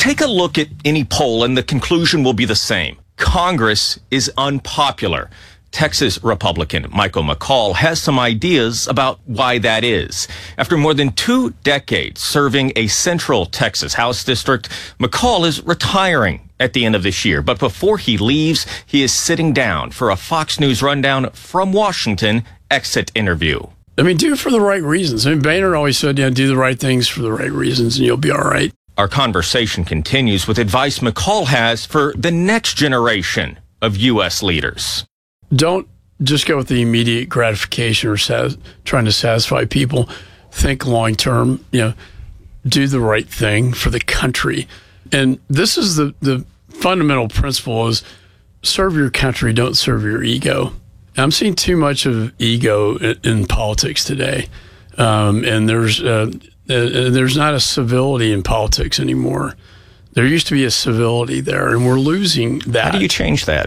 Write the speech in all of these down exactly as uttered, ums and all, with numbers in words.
Take a look at any poll and the conclusion will be the same. Congress is unpopular. Texas Republican Michael McCaul has some ideas about why that is. After more than two decades serving a central Texas House district, McCaul is retiring at the end of this year. But before he leaves, he is sitting down for a Fox News Rundown from Washington exit interview. I mean, do it for the right reasons. I mean, Boehner always said, you know, do the right things for the right reasons and you'll be all right. Our conversation continues with advice McCaul has for the next generation of U S leaders. Don't just go with the immediate gratification or sat- trying to satisfy people. Think long term, you know, do the right thing for the country. And this is the, the fundamental principle is serve your country, don't serve your ego. I'm seeing too much of ego in, in politics today. Um, and there's uh, uh, there's not a civility in politics anymore. There used to be a civility there, and we're losing that. How do you change that?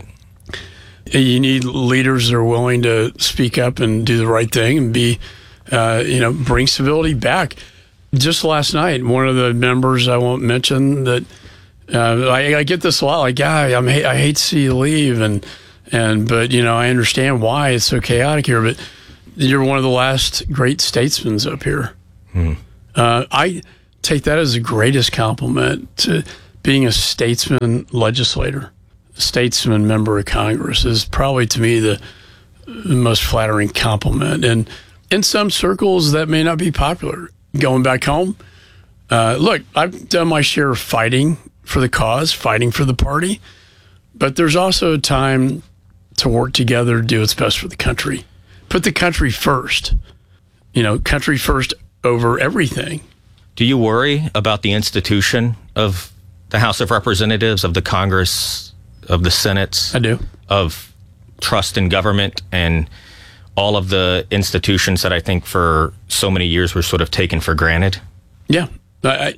You need leaders that are willing to speak up and do the right thing and be, uh, you know, bring civility back. Just last night, one of the members, I won't mention, that uh, I, I get this a lot, like, yeah, I'm, I hate to see you leave, and and but, you know, I understand why it's so chaotic here, but you're one of the last great statesmen up here. Hmm. Uh, I take that as the greatest compliment to being a statesman legislator. Statesman member of Congress is probably to me the most flattering compliment. And in some circles that may not be popular. Going back home, uh, look, I've done my share of fighting for the cause, fighting for the party, but there's also a time to work together to do what's best for the country. Put the country first, you know, country first over everything. Do you worry about the institution of the House of Representatives, of the Congress, of the Senate? I do. Of trust in government and all of the institutions that I think for so many years were sort of taken for granted? Yeah. I,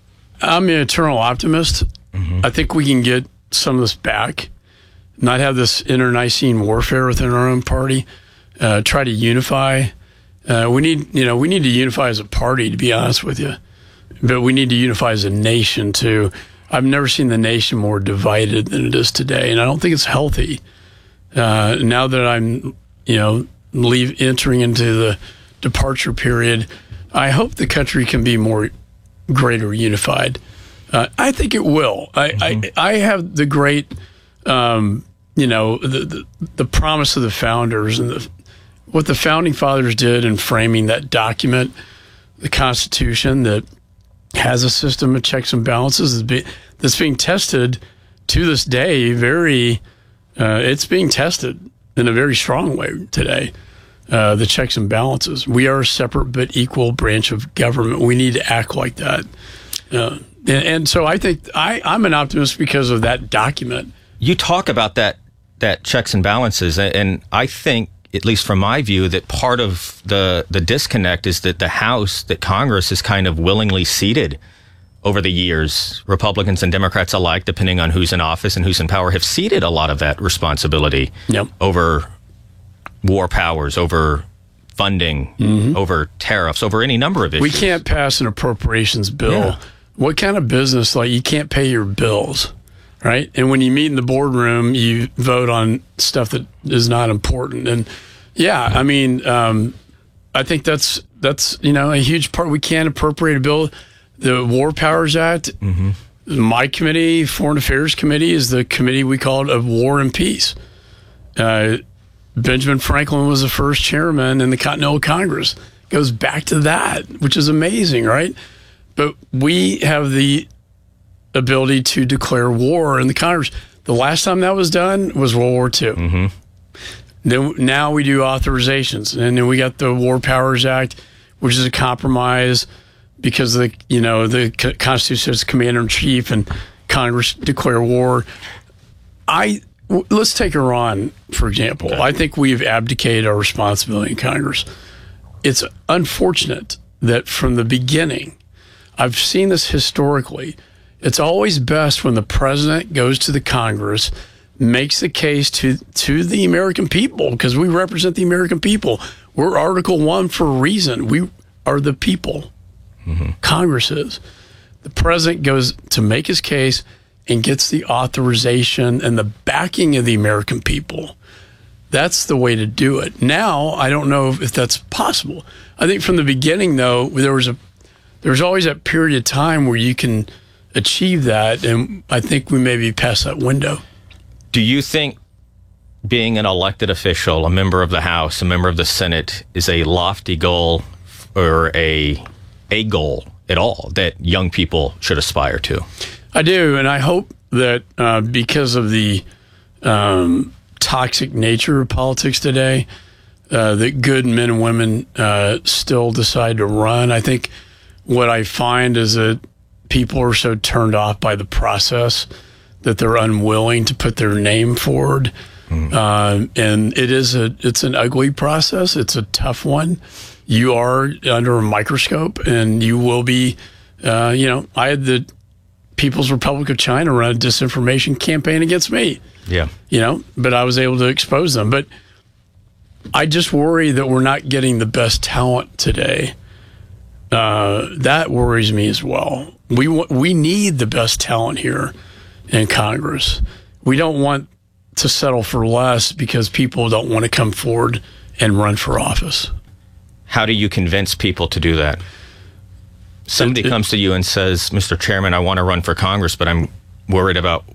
I'm an eternal optimist. Mm-hmm. I think we can get some of this back, not have this internecine warfare within our own party, uh, try to unify. Uh, we need, you know, we need to unify as a party, to be honest with you, but we need to unify as a nation too. I've never seen the nation more divided than it is today, and I don't think it's healthy. Uh, now that I'm, you know, leave entering into the departure period, I hope the country can be more greater unified. Uh, I think it will. I, mm-hmm. I, I have the great, um, you know, the, the the promise of the founders and the, what the founding fathers did in framing that document, the Constitution that has a system of checks and balances that's being tested to this day. Very, uh, it's being tested in a very strong way today. Uh, the checks and balances. We are a separate but equal branch of government. We need to act like that. Uh, and, and so I think I, I'm an optimist because of that document. You talk about that that checks and balances, and I think, at least from my view, that part of the, the disconnect is that the House, that Congress has kind of willingly ceded over the years. Republicans and Democrats alike, depending on who's in office and who's in power, have ceded a lot of that responsibility yep. over war powers, over funding, mm-hmm. over tariffs, over any number of issues. We can't pass an appropriations bill. Yeah. What kind of business, like, you can't pay your bills, right? And when you meet in the boardroom, you vote on stuff that is not important. And yeah, I mean, um, I think that's, that's, you know, a huge part. We can't appropriate a bill. The War Powers Act, mm-hmm. my committee, Foreign Affairs Committee, is the committee we called of War and Peace. Uh, Benjamin Franklin was the first chairman in the Continental Congress. It goes back to that, which is amazing, right? But we have the ability to declare war in the Congress. The last time that was done was World War Two. Mm-hmm. Then now we do authorizations, and then we got the War Powers Act, which is a compromise because the you know the Constitution says Commander in Chief and Congress declare war. I let's take Iran for example. Okay. I think we've abdicated our responsibility in Congress. It's unfortunate that from the beginning, I've seen this historically. It's always best when the president goes to the Congress, makes the case to, to the American people, because we represent the American people. We're Article One for a reason. We are the people. Mm-hmm. Congress is. The president goes to make his case and gets the authorization and the backing of the American people. That's the way to do it. Now, I don't know if that's possible. I think from the beginning, though, there was a there was always that period of time where you can achieve that, and I think we may be past that window. Do you think being an elected official, a member of the House, a member of the Senate, is a lofty goal or a a goal at all that young people should aspire to? I do, and I hope that uh, because of the um, toxic nature of politics today, uh, that good men and women uh, still decide to run. I think what I find is that people are so turned off by the process that they're unwilling to put their name forward. Mm. Uh, and it is a it's an ugly process. It's a tough one. You are under a microscope, and you will be. Uh, you know, I had the People's Republic of China run a disinformation campaign against me. Yeah. You know, but I was able to expose them. But I just worry that we're not getting the best talent today. Uh, that worries me as well. We w- we need the best talent here in Congress. We don't want to settle for less because people don't want to come forward and run for office. How do you convince people to do that? Somebody it, it, comes to you and says, Mister Chairman, I want to run for Congress, but I'm worried about